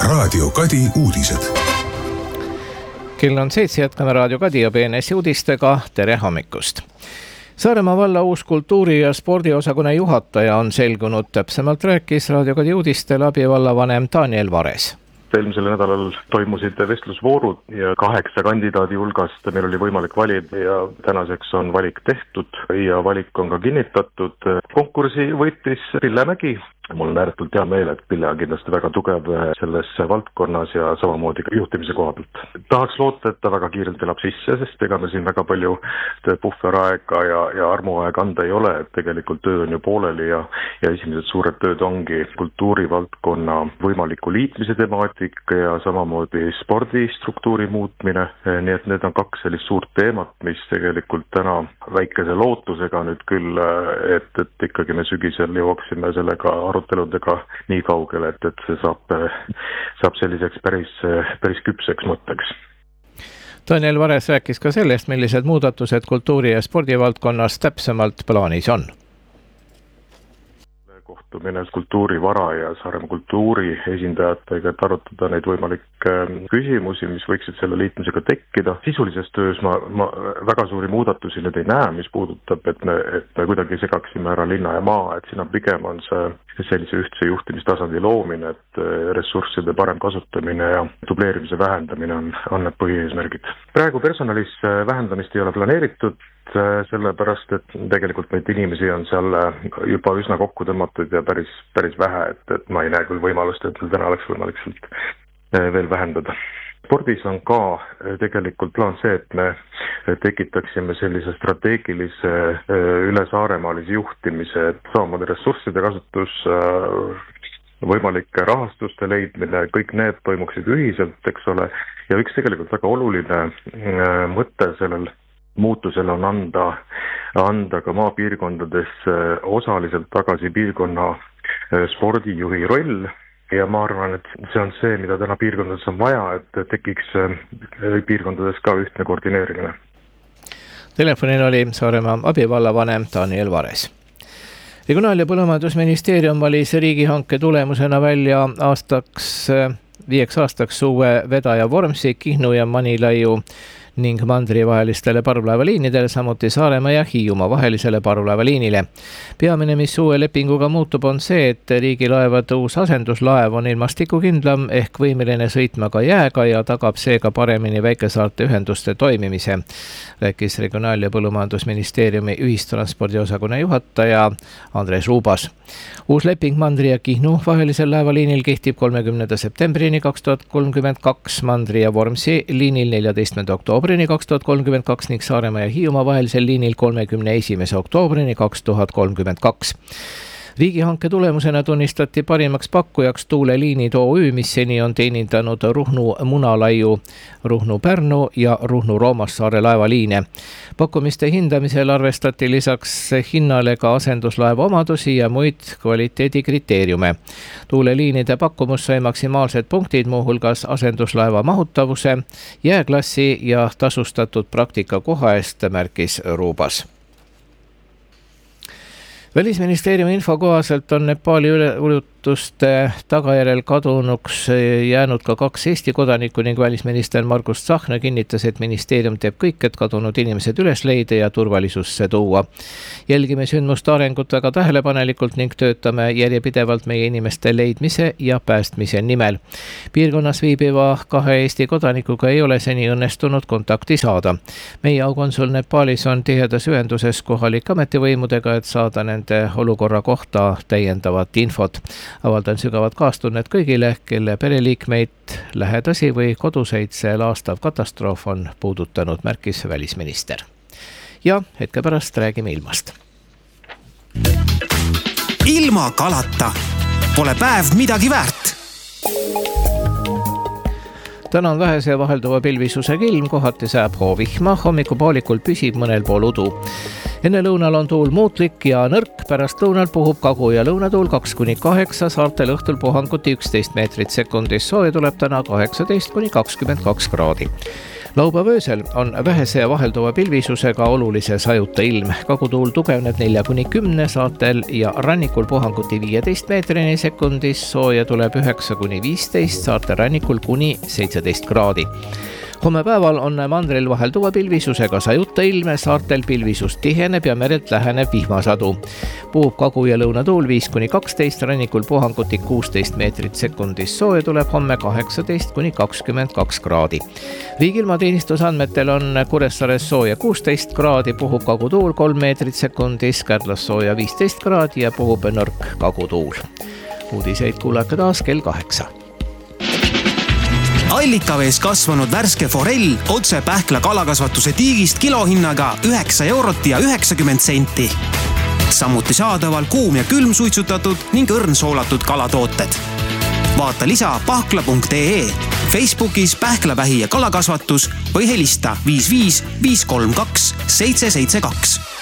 Raadio Kadi uudised. Kell on 7, jätkame Raadio Kadi ja BNS uudistega. Tere hommikust! Saaremaa valla uus kultuuri- ja spordiosakonna juhataja on selgunud. Täpsemalt rääkis Raadio Kadi uudistel abivallavanem Daniel Vares. Eelmisel nädalal toimusid vestlusvoorud ja 8 kandidaadi hulgast meil oli võimalik valida ja tänaseks on valik tehtud ja valik on ka kinnitatud. Konkursi võitis Pille Mägi. Mul on ääretult hea meel, et Pille on kindlasti väga tugev selles valdkonnas ja samamoodi ka juhtimise koha pealt. Tahaks loota, et ta väga kiirelt elab sisse, sest ega me siin väga palju puhveraega ja armuaega anda ei ole, et tegelikult töö on ju pooleli ja esimesed suured tööd ongi kultuurivaldkonna võimaliku liitmise temaatika ja samamoodi spordistruktuuri muutmine. Nii et need on 2 sellist suurt teemat, mis tegelikult täna väikese lootusega nüüd küll, et ikkagi me sügisel jõuaksime sellega aruteludega nii kaugele, et see saab selliseks päris küpseks mõtteks. Daniel Vares rääkis ka sellest, millised muudatused kultuuri- ja spordivaldkonnas täpsemalt plaanis on. Kohtumine kultuurivara ja Saaremaa kultuuri esindajatega, et arutada neid võimalikke küsimusi, mis võiksid selle liitmisega tekkida. Sisulises töös ma väga suuri muudatusi nüüd ei näe, mis puudutab, et me kuidagi segaksime ära linna ja maa, et siin pigem on see sellise ühtse juhtimistasandi loomine, et ressursside parem kasutamine ja dubleerimise vähendamine on need põhieesmärgid. Praegu personalis vähendamist ei ole planeeritud, sellepärast, et tegelikult neid inimesi on seal juba üsna kokku tõmmatud ja päris vähe, et ma ei näe küll võimalust, et täna oleks võimalik sealt veel vähendada. Spordis on ka tegelikult plaan see, et me tekitaksime sellise strateegilise üle saaremaalise juhtimise, et samamoodi ressursside kasutus, võimalike rahastuste leidmine, kõik need toimuksid ühiselt, eks ole, ja üks tegelikult väga oluline mõte sellel muutusel on anda ka maapiirkondades osaliselt tagasi piirkonna spordijuhi roll ja ma arvan, et see on see, mida täna piirkondades on vaja, et tekiks piirkondades ka ühtne koordineerimine. Telefonil oli Saaremaa abivallavanem Daniel Vares. Regionaal- ja Põllumajandusministeerium valis riigihanke tulemusena välja 5 aastaks uue vedaja Vormsi, Kihnu ja Manilaiu ning mandri vahelistele parvlaevaliinidele, samuti Saaremaa ja Hiiumaa vahelisele parvlaevaliinile. Peamine, mis uue lepinguga muutub, on see, et riigilaevade uus asenduslaev on ilmastikukindlam ehk võimeline sõitma ka jääga ja tagab seega paremini väikesaarte ühenduste toimimise, rääkis Regionaal- ja Põllumajandusministeeriumi ühistranspordiosakonna juhataja Andres Ruubas. Uus leping mandri ja Kihnu vahelisel laevaliinil kehtib 30. septembrini 2032, mandri ja Vormsi liinil 14. oktoobrini 2032 ning Saaremaa ja Hiiumaa vahelisel liinil 31. oktoobrini 2032. Riigihanke tulemusena tunnistati parimaks pakkujaks Tuuleliinid OÜ, mis seni on teenindanud Ruhnu Munalaiu, Ruhnu Pärnu ja Ruhnu Roomassaare laevaliine. Pakkumiste hindamisel arvestati lisaks hinnale ka asenduslaeva omadusi ja muid kvaliteedikriteeriume. Tuuleliinide pakkumus sai maksimaalsed punktid, muuhulgas asenduslaeva mahutavuse, jääklassi ja tasustatud praktika koha eest, märkis Ruubas. Välisministeeriumi info kohaselt on Nepali üleujutuste tagajärjel kadunuks jäänud ka 2 Eesti kodanikku ning välisminister Margus Tsahkna kinnitas, et ministeerium teeb kõik, et kadunud inimesed üles leida ja turvalisusse tuua. Jälgime sündmuste arengut väga tähelepanelikult ning töötame järjepidevalt meie inimeste leidmise ja päästmise nimel. Piirkonnas viibiva 2 Eesti kodanikuga ei ole seni õnnestunud kontakti saada. Meie aukonsul Nepalis on tihedas ühenduses kohalike ametivõimudega, et saada nende olukorra kohta täiendavat infot. Avaldan sügavat kaastunnet kõigile, kelle pereliikmeid, lähedasi või koduseid see laastav katastroof on puudutanud, märkis välisminister. Ja hetke pärast räägime ilmast. Ilma kalata pole päev midagi väärt. Täna on vähese vahelduva pilvisusega ilm, kohati sääb hoovihma, hommikupoolikul püsib mõnel pool udu. Enne lõunal on tuul muutlik ja nõrk, pärast lõunal puhub kagu- ja lõunatuul 2-8, saartel õhtul puhanguti 11 meetrit sekundis, sooja tuleb täna 18-22 kraadi. Laupäeva öösel on vähese ja vahelduva pilvisusega olulise sajuta ilm. Kagutuul tugevneb 4-10 saatel ja rannikul puhanguti 15 meetrini sekundis, sooja tuleb 9-15, saarte rannikul kuni 17 kraadi. Homme päeval on mandril vahelduva pilvisusega sajuta ilm, saartel pilvisus tiheneb ja merelt läheneb vihmasadu. Puhub kagu- ja lõunatuul 5-12, rannikul puhanguti 16 meetrit sekundis, sooja tuleb homme 18-22 kraadi. Riigilmateenistuse andmetel on Kuressaares sooja 16 kraadi, puhub kagutuul 3 meetrit sekundis, Kärdlas sooja 15 kraadi ja puhub nõrk kagutuul. Uudiseid kuulake taas kell 8. Allikavees kasvanud värske forell otse Pähkla kalakasvatuse tiigist kilohinnaga 9 eurot ja 90 senti. Samuti saadaval kuum ja külm suitsutatud ning õrnsoolatud kalatooted. Vaata lisa pahkla.ee, Facebookis Pähklavähi ja kalakasvatus või helista 55 532 772.